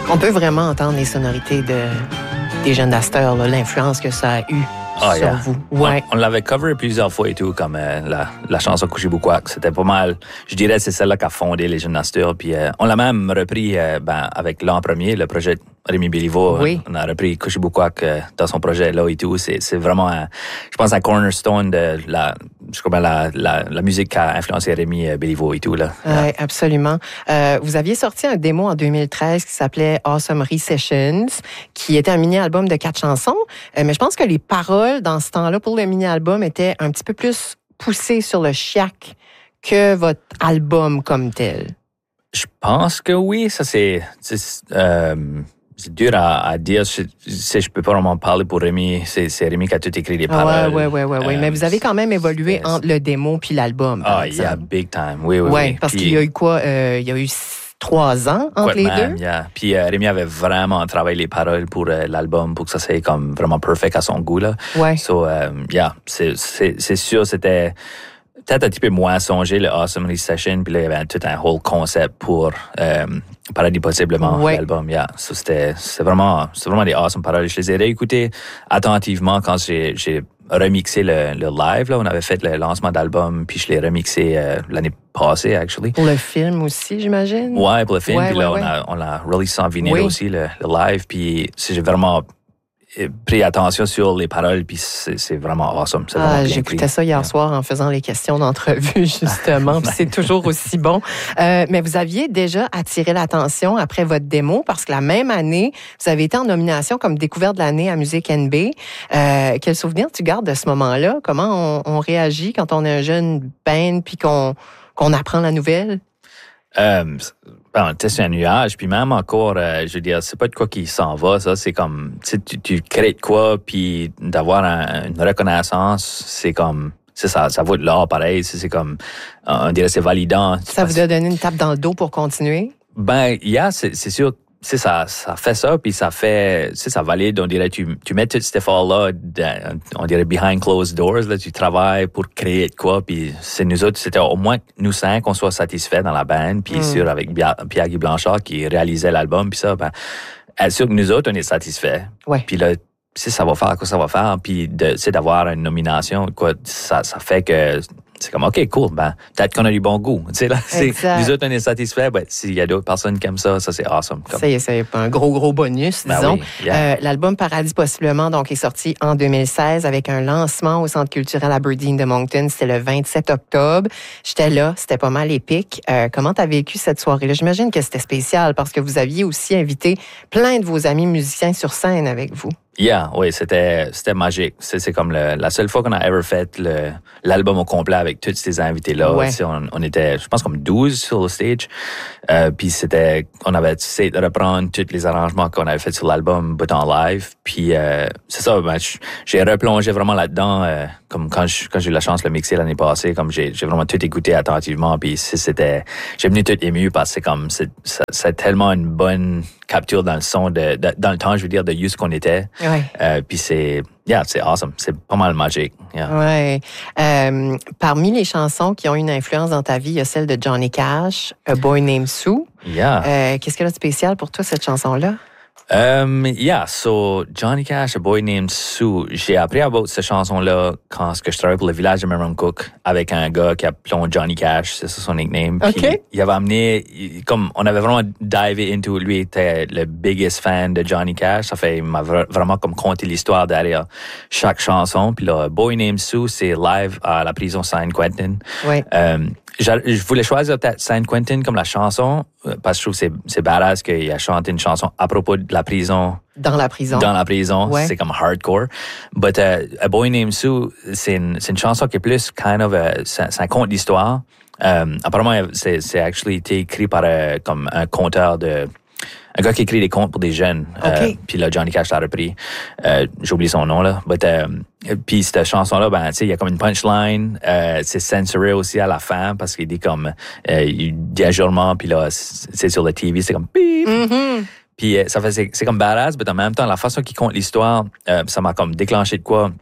On peut vraiment entendre les sonorités des jeunes d'Astor, l'influence que ça a eu sur vous. Ouais. On l'avait cover plusieurs fois et tout, comme la chanson Couchibukwak. C'était pas mal. Je dirais que c'est celle-là qui a fondé les jeunes d'Astor. Puis on l'a même repris avec l'an premier, le projet Rémi Béliveau. Oui. On a repris Couchibukwak dans son projet là et tout. C'est vraiment, je pense, un cornerstone de la musique qui a influencé Rémi Béliveau et tout. Là. Oui, absolument. Vous aviez sorti un démo en 2013 qui s'appelait Awesome Recessions, qui était un mini-album de 4 chansons. Mais je pense que les paroles, dans ce temps-là, pour le mini-album, étaient un petit peu plus poussées sur le chiac que votre album comme tel. Je pense que oui. Ça, c'est dur à dire. Je peux pas vraiment parler pour Rémi. C'est Rémi qui a tout écrit les paroles. Oui. Mais vous avez quand même évolué entre le démo puis l'album. Yeah, big time. Oui. Parce qu'il y a eu quoi? Il y a eu 3 ans entre les deux? Yeah. Puis Rémi avait vraiment travaillé les paroles pour l'album pour que ça soit comme vraiment perfect à son goût. Là. Ouais. So, c'est sûr, c'était peut-être un petit peu moins songé, le Awesome Recession, puis là, il y avait tout un whole concept pour Paradis Possiblement, l'album. Yeah. So, c'est vraiment des awesome paroles. Je les ai réécoutées attentivement quand j'ai remixé le live. Là. On avait fait le lancement d'album, puis je l'ai remixé l'année passée, actually. Pour le film aussi, j'imagine? Ouais, pour le film. Puis là, on l'a release en vinyle aussi, le live. Puis j'ai vraiment pris attention sur les paroles, puis c'est vraiment awesome. C'est vraiment bien j'écoutais ça hier soir en faisant les questions d'entrevue, justement, puis c'est toujours aussi bon. Mais vous aviez déjà attiré l'attention après votre démo, parce que la même année, vous avez été en nomination comme découverte de l'année à Musique NB. Quel souvenir tu gardes de ce moment-là? Comment on réagit quand on est un jeune band, puis qu'on apprend la nouvelle? On était sur un nuage, puis même encore, je veux dire, c'est pas de quoi qui s'en va, ça. C'est comme, tu crées de quoi, puis d'avoir une reconnaissance, c'est comme, c'est ça vaut de l'or pareil. C'est comme, on dirait, c'est validant. Ça vous a donné une tape dans le dos pour continuer? C'est sûr. C'est ça fait ça, puis ça fait, ça valide, on dirait, tu mets tout cet effort-là, on dirait behind closed doors, là, tu travailles pour créer de quoi, puis c'est nous autres, c'était au moins nous 5 qu'on soit satisfaits dans la band, puis sûr, avec Pierre-Guy Blanchard qui réalisait l'album, puis ça, être sûr que nous autres, on est satisfaits. Ouais. Puis là, ça va faire quoi ça va faire, puis d'avoir une nomination, quoi, ça fait que c'est comme, OK, cool, peut-être qu'on a du bon goût. Tu sais, là, nous autres, on est satisfaits. S'il y a d'autres personnes qui aiment ça, c'est awesome. C'est un gros bonus, disons. Oui, yeah. L'album Paradis Possiblement, donc, est sorti en 2016 avec un lancement au Centre culturel Aberdeen de Moncton. C'était le 27 octobre. J'étais là, c'était pas mal épique. Comment t'as vécu cette soirée-là? J'imagine que c'était spécial parce que vous aviez aussi invité plein de vos amis musiciens sur scène avec vous. Yeah, oui, c'était magique. C'est comme la seule fois qu'on a ever fait l'album au complet avec tous ces invités-là. Ouais. On était, je pense, comme 12 sur le stage. Puis on avait essayé de reprendre tous les arrangements qu'on avait fait sur l'album, but en live. Puis c'est ça, j'ai replongé vraiment là-dedans, comme quand j'ai eu la chance de le mixer l'année passée, comme j'ai vraiment tout écouté attentivement. Puis j'ai venu tout ému parce que c'est comme, c'est tellement une bonne capture dans le son dans le temps, je veux dire, de use qu'on était. Ouais. Puis c'est awesome. C'est pas mal magique. Yeah. Ouais. Parmi les chansons qui ont une influence dans ta vie, il y a celle de Johnny Cash, A Boy Named Sue. Yeah. Qu'est-ce qu'elle a de spécial pour toi, cette chanson-là? So Johnny Cash, A Boy Named Sue, j'ai appris à cette chanson-là quand je travaillais pour le village de Memramcook avec un gars qui appelait Johnny Cash, c'est ça son nickname. Okay. Puis il avait amené, comme on avait vraiment divé into, lui était le biggest fan de Johnny Cash, ça fait, il m'a vraiment comme conté l'histoire derrière chaque chanson. Puis là, Boy Named Sue, c'est live à la prison San Quentin. Oui. Je voulais choisir peut-être San Quentin comme la chanson parce que je trouve que c'est badass qu'il a chanté une chanson à propos de la prison. Dans la prison. Dans la prison, ouais. C'est comme hardcore. But A Boy Named Sue, c'est une chanson qui est plus kind of c'est un conte d'histoire. Apparemment, c'est actually été écrit par comme un conteur un gars qui écrit des contes pour des jeunes. Okay. Puis là, Johnny Cash l'a repris. J'ai oublié son nom, là. Puis cette chanson-là, tu sais, il y a comme une punchline. C'est censuré aussi à la fin parce qu'il dit comme, il dit un jurement, puis là, c'est sur la TV, c'est comme, beep. Mm-hmm. Puis c'est comme badass, mais en même temps, la façon qu'il compte l'histoire, ça m'a comme déclenché de quoi.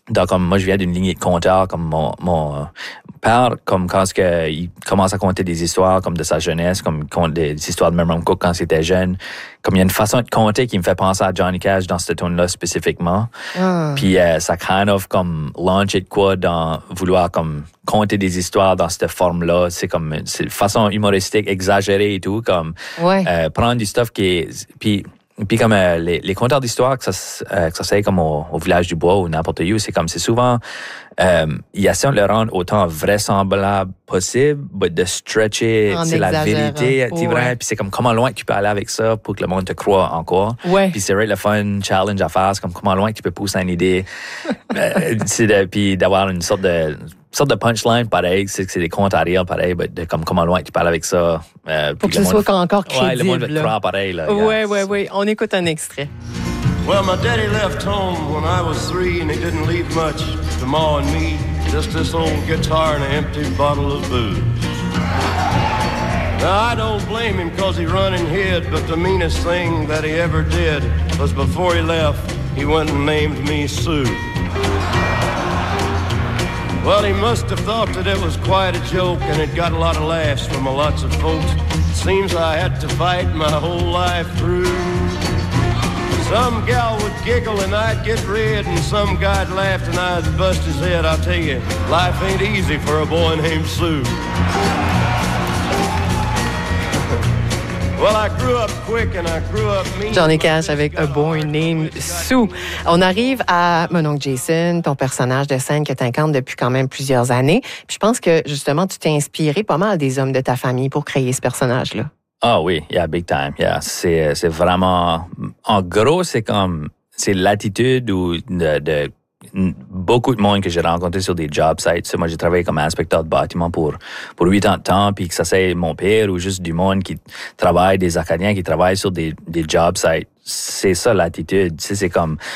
Donc, comme moi, je viens d'une lignée de conteurs, comme mon père, comme quand il commence à compter des histoires comme de sa jeunesse, comme il compte des histoires de Memram Cook quand il était jeune, comme il y a une façon de compter qui me fait penser à Johnny Cash dans cette tune-là spécifiquement. Puis ça kind of comme launché de quoi dans vouloir comme compter des histoires dans cette forme-là. C'est comme c'est une façon humoristique, exagérée et tout, comme prendre du stuff qui est... Puis comme les conteurs d'histoire que ça c'est comme au village du bois ou n'importe où, c'est comme c'est souvent il essaie de le rendre autant vraisemblable possible, mais de stretcher la vérité, tu vois. Puis c'est comme comment loin tu peux aller avec ça pour que le monde te croie encore. Puis c'est vrai le fun challenge à faire, c'est comme comment loin tu peux pousser une idée, puis d'avoir une sorte de punchline pareil, c'est des contes à rire pareil, de comme comment loin tu parles avec ça. Pour que ce soit encore crédible. Ouais, le monde va te croire pareil. Là, oui. On écoute un extrait. Well, my daddy left home when I was 3 and he didn't leave much to Ma and me, just this old guitar and an empty bottle of booze. Now, I don't blame him cause he run and hid, but the meanest thing that he ever did was before he left, he went and named me Sue. Well, he must have thought that it was quite a joke and it got a lot of laughs from lots of folks. Seems I had to fight my whole life through. Some gal would giggle and I'd get red, and some guy'd laugh and I'd bust his head. I'll tell you, life ain't easy for a boy named Sue. Well, I grew up quick and I grew up mean. Johnny Cash avec A Boy Named Sue. On arrive à mon oncle Jason, ton personnage de scène que tu incarnes depuis quand même plusieurs années. Puis je pense que justement, tu t'es inspiré pas mal des hommes de ta famille pour créer ce personnage-là. Ah oui, big time. C'est vraiment, en gros, c'est l'attitude de beaucoup de monde que j'ai rencontré sur des job sites. Moi, j'ai travaillé comme inspecteur de bâtiment pour 8 ans de temps, puis que ça c'est mon père ou juste du monde qui travaille, des Acadiens qui travaillent sur des job sites. C'est ça l'attitude. C'est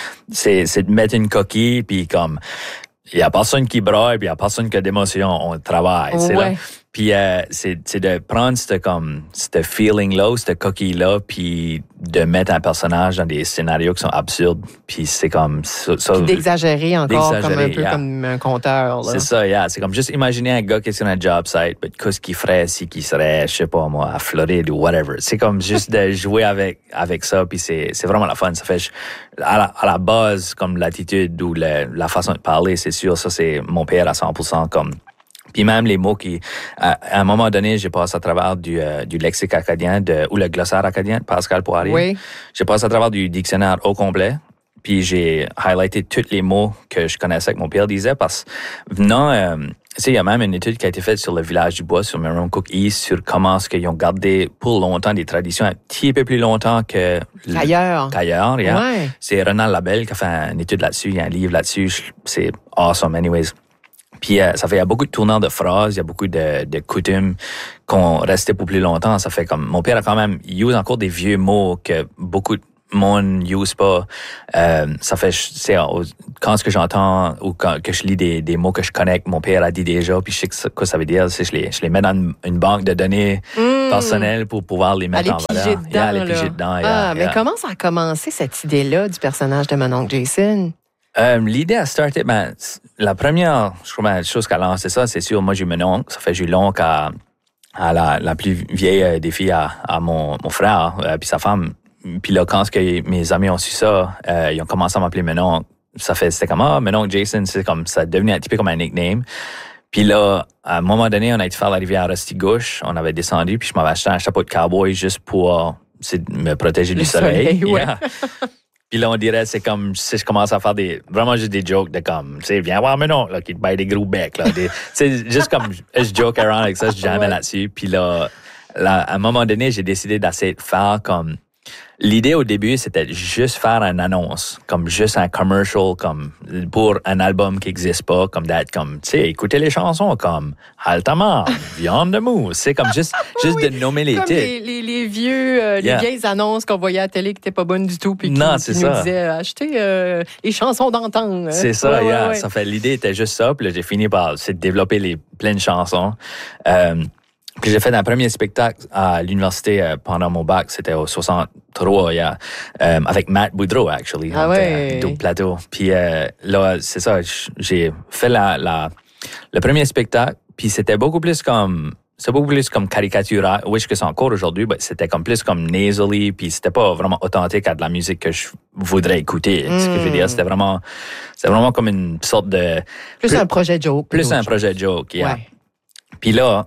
de mettre une coquille, puis comme il y a personne qui braille, puis il y a personne qui a d'émotion. On travaille. C'est là. Puis c'est de prendre ce feeling-là, cette coquille-là, puis de mettre un personnage dans des scénarios qui sont absurdes. Puis c'est comme ça. Puis d'exagérer encore, comme un peu comme un conteur. Là. C'est ça, C'est comme juste imaginer un gars qui est sur un job site, mais qu'est-ce qu'il ferait si qu'il serait, je sais pas moi, à Floride ou whatever. C'est comme juste de jouer avec ça, puis c'est vraiment la fun. Ça fait à la base, comme l'attitude ou la façon de parler, c'est sûr, ça c'est mon père à 100%, comme. Puis même les mots à un moment donné, j'ai passé à travers du lexique acadien ou le glossaire acadien de Pascal Poirier. Oui. J'ai passé à travers du dictionnaire au complet. Puis j'ai highlighté tous les mots que je connaissais que mon père disait parce que il y a même une étude qui a été faite sur le village du bois, sur Memram Cook East, sur comment est-ce qu'ils ont gardé pour longtemps des traditions un petit peu plus longtemps qu'ailleurs. Ouais. C'est Renal Labelle qui a fait une étude là-dessus, il y a un livre là-dessus. C'est awesome anyways. Puis il y a beaucoup de tournants de phrases, il y a beaucoup de coutumes qu'on restait pour plus longtemps. Ça fait comme mon père a quand même use encore des vieux mots que beaucoup de monde use pas. Ça fait quand ce que j'entends ou quand que je lis des mots que je connais que mon père a dit déjà, puis je sais quoi ça veut dire. Je les mets dans une banque de données personnelles pour pouvoir les mettre en valeur. Les piger dedans. Mais comment ça a commencé cette idée-là du personnage de mon oncle Jason? L'idée a starté, la première chose qu'elle a lancé ça, c'est sûr, moi j'ai eu mon oncle, ça fait j'ai eu l'oncle à la plus vieille des filles à mon frère, puis sa femme. Puis là, quand mes amis ont su ça, ils ont commencé à m'appeler mon oncle. C'était comme, mon oncle Jason, c'est comme, ça devenait un petit peu comme un nickname. Puis là, à un moment donné, on a été faire la rivière Rusty-Gauche, on avait descendu, puis je m'avais acheté un chapeau de cowboy juste pour me protéger du soleil. Ouais. Puis là, on dirait, c'est comme si je commence à faire vraiment juste des jokes de comme, tu sais, viens voir mon oncle, là, qui te baille des gros becs, là. Tu sais, juste comme, je joke around avec ça, je jamais là-dessus. Puis là, à un moment donné, j'ai décidé d'essayer de faire comme, l'idée au début, c'était juste faire une annonce, comme juste un commercial, comme pour un album qui n'existe pas, comme d'être comme, tu sais, écoutez les chansons, comme Altamar, Viande de mousse, c'est comme juste de nommer les comme titres. Les vieilles annonces qu'on voyait à la télé qui n'étaient pas bonnes du tout, puis qui nous disaient achetez les chansons d'antan. C'est ça, ouais. Ça fait l'idée était juste ça, puis là j'ai fini par développer plein de chansons. Puis j'ai fait un premier spectacle à l'université pendant mon bac, c'était au 63, avec Matt Boudreau, actually. Ah ouais. Double plateau. Puis là, c'est ça, j'ai fait le premier spectacle, puis c'était beaucoup plus comme caricatural, oui, que c'est encore aujourd'hui, mais c'était comme plus comme nasally, puis c'était pas vraiment authentique à de la musique que je voudrais écouter. Ce que je veux dire, c'était vraiment comme une sorte de... Plus un projet joke. Plus un projet joke, yeah. Ouais. Puis là,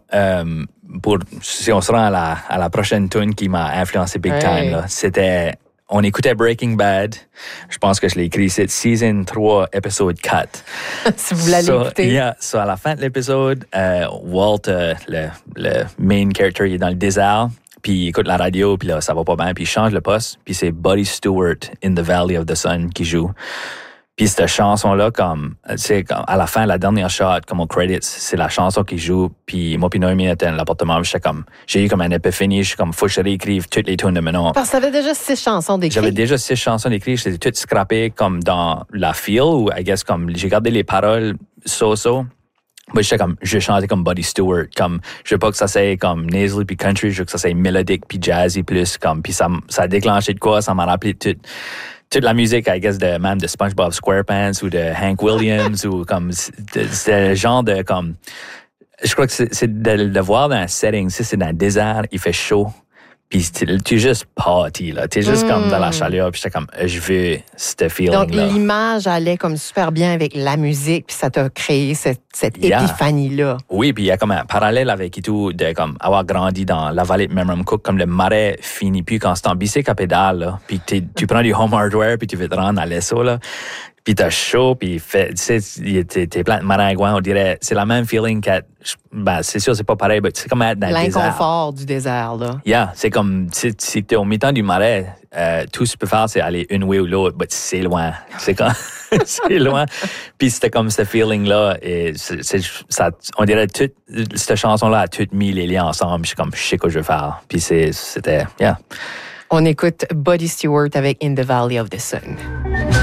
si on se rend à la prochaine tune qui m'a influencé big time, là, on écoutait Breaking Bad. Je pense que je l'ai écrit, c'est Season 3, épisode 4. Si vous l'allez écouter. Yeah, à la fin de l'épisode, Walt, le main character, il est dans le désert, puis il écoute la radio, puis là, ça va pas bien, puis il change le poste, puis c'est Buddy Stewart, In the Valley of the Sun, qui joue. Puis cette chanson-là, comme à la fin, la dernière shot, comme au credits, c'est la chanson qui joue. Puis moi puis Noémie était dans l'appartement, j'ai eu comme une épiphanie, je suis comme, faut que je réécrive toutes les tunes de maintenant. Parce que t'avais déjà 6 chansons d'écrites. J'avais déjà 6 chansons d'écrites, j'étais toutes scrappées comme dans la feel, ou I guess comme, j'ai gardé les paroles so-so. Moi, je chantais comme Buddy Stewart, comme, je veux pas que ça soit comme nasally puis country, je veux que ça soit mélodique puis jazzy plus, comme, puis ça a déclenché de quoi, ça m'a rappelé toute la musique, I guess, même de SpongeBob SquarePants ou de Hank Williams ou comme, c'est le genre de, comme, je crois que c'est de le voir dans un setting, c'est dans le désert, il fait chaud, puis tu es juste party, là, t'es juste comme dans la chaleur, puis j'étais comme, je veux ce feeling-là. Donc, l'image allait comme super bien avec la musique, puis ça t'a créé cette épiphanie-là. Oui, puis il y a comme un parallèle avec et tout, de comme avoir grandi dans la vallée de Memramcook, comme le marais finit plus quand c'est en bicycle à pédale, là, puis tu prends du home hardware, puis tu veux te rendre à l'ESSO, là, puis t'as chaud, puis tu sais, t'es plein de maringouins, on dirait, c'est la même feeling c'est sûr, c'est pas pareil, mais c'est comme être dans le désert. L'inconfort du désert, là. Yeah, c'est comme, si t'es au mi-temps du marais, tout ce que tu peux faire, c'est aller une way ou l'autre, mais c'est loin. C'est comme, c'est loin. Puis c'était comme ce feeling-là, et on dirait cette chanson-là a tout mis les liens ensemble, je sais quoi je veux faire. Puis c'était, yeah. On écoute Buddy Stewart avec In the Valley of the Sun.